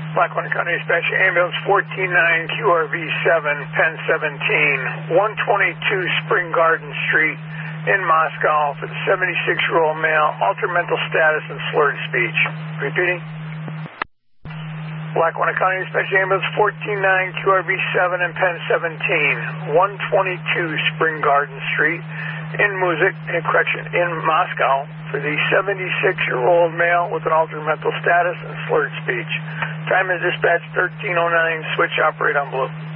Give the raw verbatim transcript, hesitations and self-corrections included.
Lackawanna County Dispatch Ambulance fourteen nine Q R V seven, Pen seventeen, one twenty-two Spring Garden Street in Moscow for the seventy-six-year-old male, altered mental status and slurred speech. Repeating. Lackawanna County Dispatch Ambulance fourteen nine Q R V seven and Pen seventeen, one twenty-two Spring Garden Street in Muzik, in correction, in Moscow for the seventy-six-year-old male with an altered mental status and slurred speech. Time is dispatch thirteen oh nine, switch operate on blue.